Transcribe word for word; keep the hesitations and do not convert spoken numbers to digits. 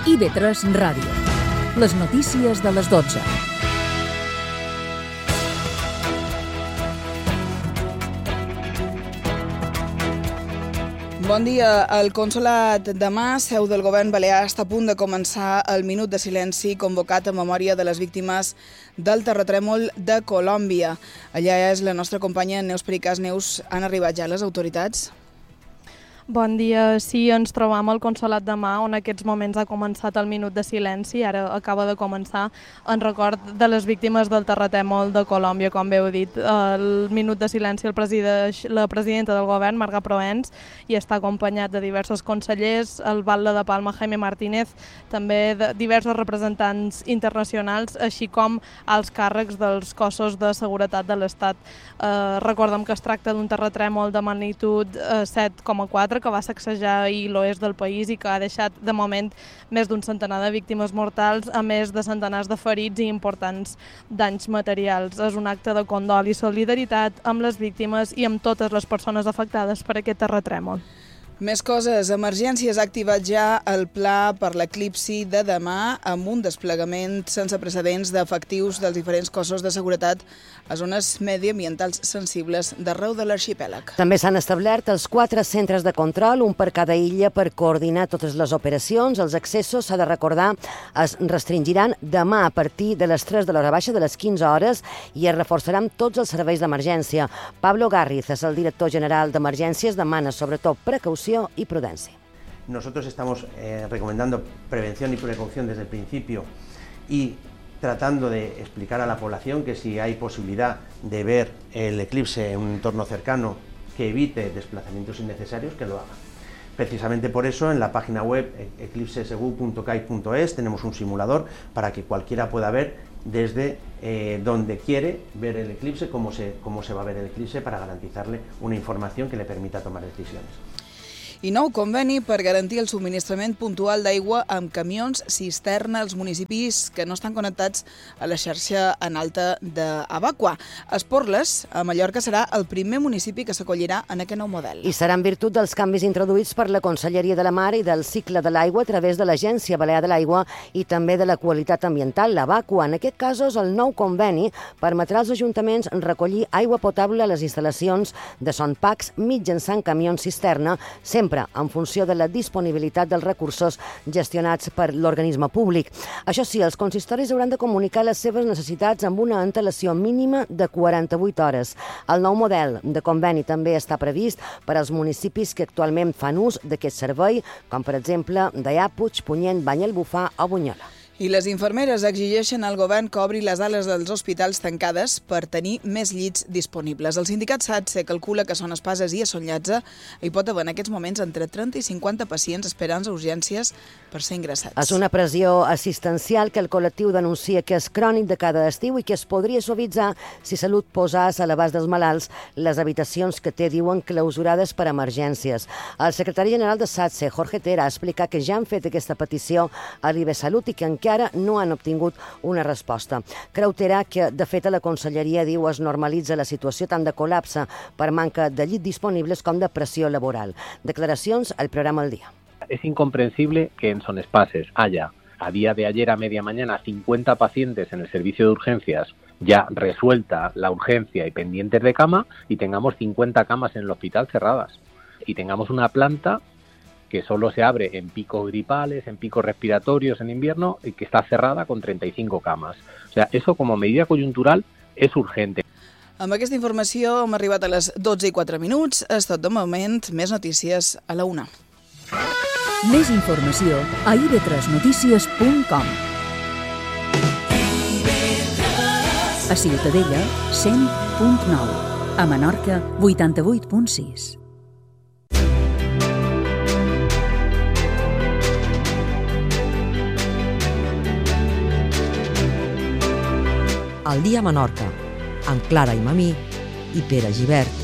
I V tres Ràdio. Les notícies de les dotze. Bon dia. El Consolat de Mar, seu del govern balear, està a punt de començar el minut de silenci convocat en memòria de les víctimes del terratrèmol de Colòmbia. Allà és la nostra companya Neus Pericàs. Neus, han arribat ja les autoritats? Bon dia. Sí, ens trobam al Consolat de Mar, on aquests moments ha començat el minut de silenci. Ara acaba de començar en record de les víctimes del terratrèmol de Colòmbia, com bé heu dit. El minut de silenci el presideix la presidenta del govern, Marga Proens, i està acompanyat de diversos consellers, el batlle de Palma, Jaime Martínez, també de diversos representants internacionals, així com els càrrecs dels cossos de seguretat de l'Estat. Eh, recordem que es tracta d'un terratrèmol de magnitud eh, set coma quatre, que va sacsejar ahir l'oest del país i que ha deixat de moment més d'un centenar de víctimes mortals, a més de centenars de ferits i importants danys materials. És un acte de condol i solidaritat amb les víctimes i amb totes les persones afectades per aquest terratrèmol. Més coses. Emergències ha activat ja el pla per l'eclipsi de demà amb un desplegament sense precedents d'efectius dels diferents cossos de seguretat a zones mediambientals sensibles d'arreu de l'arxipèlag. També s'han establert els quatre centres de control, un per cada illa, per coordinar totes les operacions. Els accessos, s'ha de recordar, es restringiran demà a partir de les tres de l'hora baixa, de les quinze hores, i es reforçaran tots els serveis d'emergència. Pablo Garriz, és el director general d'Emergències, demana sobretot precaució y prudencia. Nosotros estamos eh, recomendando prevención y precaución desde el principio y tratando de explicar a la población que si hay posibilidad de ver el eclipse en un entorno cercano, que evite desplazamientos innecesarios, que lo haga. Precisamente por eso en la página web eclipse segu punto cai punto es tenemos un simulador para que cualquiera pueda ver desde eh, donde quiere ver el eclipse, cómo se, cómo se va a ver el eclipse, para garantizarle una información que le permita tomar decisiones. I nou conveni per garantir el subministrament puntual d'aigua amb camions cisterna als municipis que no estan connectats a la xarxa en alta d'Abaqua. Esporles, a Mallorca, serà el primer municipi que s'acollirà en aquest nou model. I serà en virtut dels canvis introduïts per la Conselleria de la Mar i del cicle de l'aigua a través de l'Agència Balear de l'Aigua i també de la qualitat ambiental, l'Abaqua. En aquest cas, el nou conveni permetrà als ajuntaments recollir aigua potable a les instal·lacions de Son Pacs mitjançant camions cisterna, sempre en funció de la disponibilitat dels recursos gestionats per l'organisme públic. Això sí, els consistoris hauran de comunicar les seves necessitats amb una antelació mínima de quaranta-vuit hores. El nou model de conveni també està previst per als municipis que actualment fan ús d'aquest servei, com per exemple Deià, Puigpunyent, Banyalbufar o Bunyola. I les infermeres exigeixen al govern que obri les ales dels hospitals tancades per tenir més llits disponibles. El sindicat SATSE calcula que són Espases i a Son Llatze hi pot haver en aquests moments entre trenta i cinquanta pacients esperant urgències per ser ingressats. És una pressió assistencial que el col·lectiu denuncia que és crònic de cada estiu i que es podria suavitzar si Salut posés a l'abast dels malalts les habitacions que té, diuen, clausurades per emergències. El secretari general de SATSE, Jorge Tera, ha explicat que ja han fet aquesta petició a l'I B Salut i que en que ara no han obtingut una resposta. Creu Tera que, de fet, a la Conselleria, diu, es normalitza la situació tant de col·lapse per manca de llits disponibles com de pressió laboral. Declaracions al programa El Día. Es incomprensible que en Son Espases haya, a día de ayer a media mañana, cincuenta pacientes en el servicio de urgencias, ya resuelta la urgencia y pendientes de cama, y tengamos cincuenta camas en el hospital cerradas. Y tengamos una planta que solo se abre en picos gripales, en picos respiratorios en invierno, y que está cerrada con treinta y cinco camas. O sea, eso como medida coyuntural es urgente. Amb aquesta informació hem arribat a les dotze i quatre minuts. És tot de moment. Més notícies a la una. Més informació a i ve tres notícies punt com. A Ciutadella, cent punt nou. A Menorca, vuitanta-vuit punt sis. El dia a Menorca, amb Clara i Mamí i Pere Gibert.